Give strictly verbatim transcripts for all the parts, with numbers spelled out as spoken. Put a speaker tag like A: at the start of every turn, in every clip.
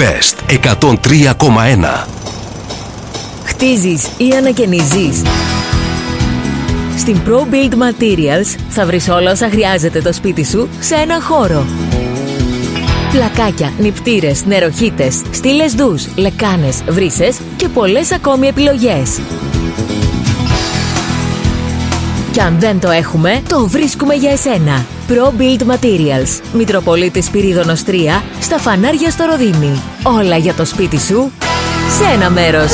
A: Best εκατόν τρία κόμμα ένα.
B: Χτίζεις ή ανακαινίζεις? Στην ProBuild Materials θα βρεις όλα όσα χρειάζεται το σπίτι σου σε ένα χώρο. Πλακάκια, νηπτήρες, νεροχύτες, στήλες ντους, λεκάνες, βρύσες και πολλές ακόμη επιλογές. Κι αν δεν το έχουμε, το βρίσκουμε για εσένα. ProBuild Materials, Μητροπολίτης Πυρίδωνος τρία, στα Φανάρια στο Ροδίμι. Όλα για το σπίτι σου, σε ένα μέρος.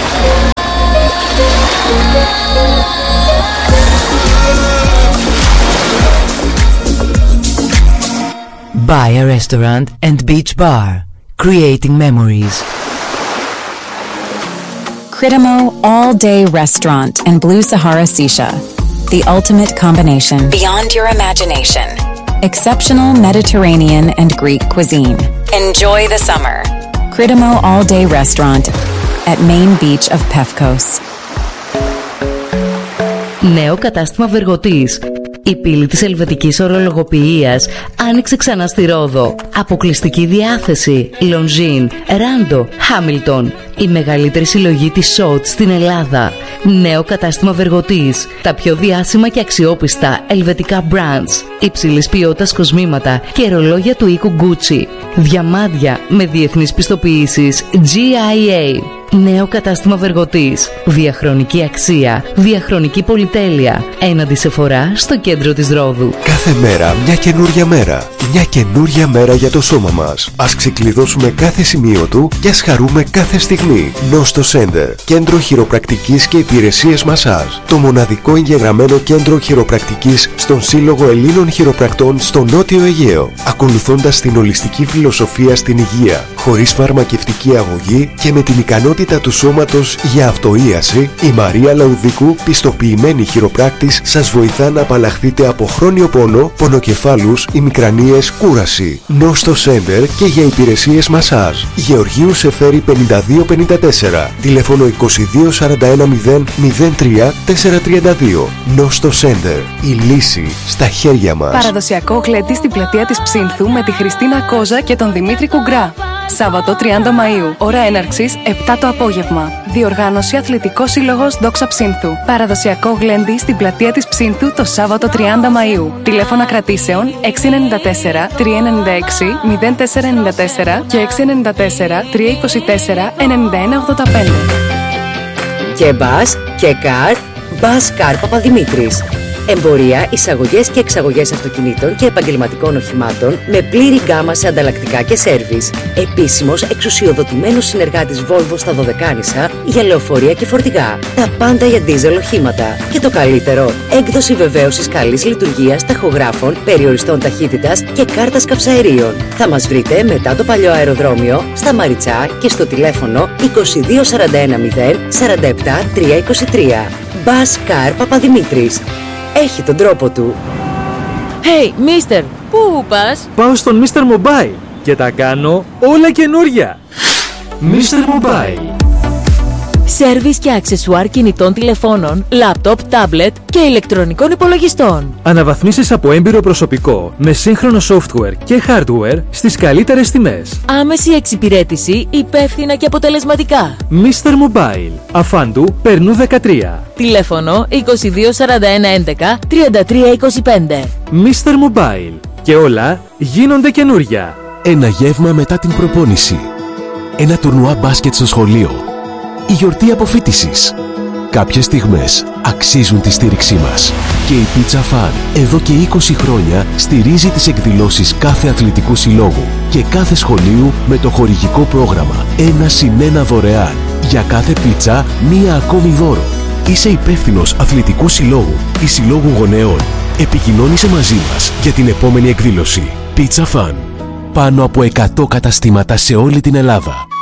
C: Buy a restaurant and beach bar, creating memories.
D: Critimo All Day Restaurant and Blue Sahara Sisha. The ultimate combination. Beyond your imagination. Exceptional Mediterranean and Greek cuisine. Enjoy the summer. Critimo All Day Restaurant at Main Beach of Pefkos.
E: Νέο κατάστημα Βεργοτής. Η πύλη της ελβετικής ορολογοποιίας άνοιξε ξανά στη Ρόδο. Αποκλειστική διάθεση. Λονζίν, Ράντο, Χάμιλτον. Η μεγαλύτερη συλλογή της σοτ στην Ελλάδα. Νέο κατάστημα Βεργοτής. Τα πιο διάσημα και αξιόπιστα ελβετικά brands. Υψηλής ποιότητας κοσμήματα και ρολόγια του οίκου Gucci. Διαμάντια με διεθνείς πιστοποιήσεις τζι άι έι. Νέο κατάστημα Βεργοτής. Διαχρονική αξία, διαχρονική πολυτέλεια. Έναντι Σεφορά στο κέντρο της Ρόδου.
F: Κάθε μέρα μια καινούρια μέρα. Μια καινούρια μέρα για το σώμα μας. Ας ξεκλειδώσουμε κάθε σημείο του και ας χαρούμε κάθε στιγμή. Νόστο Center. Κέντρο χειροπρακτικής και υπηρεσίες μασάζ. Το μοναδικό εγγεγραμμένο κέντρο χειροπρακτικής στον Σύλλογο Ελλήνων Χειροπρακτών στο Νότιο Αιγαίο. Ακολουθώντας την ολιστική φιλοσοφία στην υγεία. Χωρίς φαρμακευτική αγωγή και με την ικανότητα του σώματος για αυτοίαση, η Μαρία Λαουδίκου, πιστοποιημένη χειροπράκτης, σας βοηθά να απαλλαχθείτε από χρόνιο πόνο, πονοκεφάλους, ημικρανίες, κούραση. Νόστο Center και για υπηρεσίες μασάζ. Γεωργίου Σεφέρη πενήντα δύο πενήντα τέσσερα. Τηλέφωνο είκοσι δύο σαράντα ένα μηδέν μηδέν τρία τετρακόσια τριάντα δύο. Νόστο Center. Η λύση στα χέρια μας.
G: Παραδοσιακό γλέντι στην πλατεία της Ψήνθου με τη Χριστίνα Κόζα και τον Δημήτρη Κουγκρά. Σάββατο τριάντα Μαΐου. Ώρα έναρξης επτά το απόγευμα. Διοργάνωση Αθλητικός Σύλλογος Δόξα Ψήνθου. Παραδοσιακό γλέντι στην πλατεία της Ψήνθου το Σάββατο τριάντα Μαΐου. Τηλέφωνα κρατήσεων έξι εννιά τέσσερα τρία εννιά έξι μηδέν τέσσερα εννιά τέσσερα και έξι εννιά τέσσερα τρία είκοσι τέσσερα ενενήντα ένα ογδόντα πέντε.
H: Και μπας και καρ, Μπας Καρ Παπαδημήτρης. Εμπορία, εισαγωγές και εξαγωγές αυτοκινήτων και επαγγελματικών οχημάτων με πλήρη γκάμα σε ανταλλακτικά και σέρβις. Επίσημος εξουσιοδοτημένος συνεργάτης Volvo στα Δωδεκάνησα για λεωφορεία και φορτηγά. Τα πάντα για ντίζελ οχήματα. Και το καλύτερο, έκδοση βεβαίωσης καλής λειτουργίας ταχογράφων, περιοριστών ταχύτητας και κάρτας καυσαερίων. Θα μας βρείτε μετά το παλιό αεροδρόμιο, στα Μαριτσά και στο τηλέφωνο είκοσι δύο σαράντα ένα μηδέν σαράντα επτά τρία είκοσι τρία. Μπας Καρ Παπαδημήτρης. Έχει τον τρόπο του.
B: Hey, Μίστερ, πού πας?
I: Πάω στον Μίστερ Mobile και τα κάνω όλα καινούρια. Μίστερ Mobile.
B: Σέρβις και αξεσουάρ κινητών τηλεφώνων, λάπτοπ, τάμπλετ και ηλεκτρονικών υπολογιστών.
I: Αναβαθμίσεις από έμπειρο προσωπικό με σύγχρονο software και hardware στις καλύτερες τιμές.
B: Άμεση εξυπηρέτηση, υπεύθυνα και αποτελεσματικά.
I: Μίστερ Mobile. Αφάντου Περνού δεκατρία.
B: Τηλέφωνο είκοσι δύο σαράντα ένα έντεκα τριάντα τρία είκοσι πέντε.
I: Μίστερ Mobile. Και όλα γίνονται καινούρια.
A: Ένα γεύμα μετά την προπόνηση. Ένα τουρνουά μπάσκετ στο σχολείο. Η γιορτή αποφοίτησης. Κάποιες στιγμές αξίζουν τη στήριξή μας. Και η Pizza Fun εδώ και είκοσι χρόνια στηρίζει τις εκδηλώσεις κάθε αθλητικού συλλόγου και κάθε σχολείου με το χορηγικό πρόγραμμα ένα συν ένα δωρεάν. Για κάθε πίτσα μία ακόμη δώρο. Είσαι υπεύθυνος αθλητικού συλλόγου ή συλλόγου γονέων. Επικοινώνησε μαζί μας για την επόμενη εκδήλωση. Pizza Fun. Πάνω από εκατό καταστήματα σε όλη την Ελλάδα.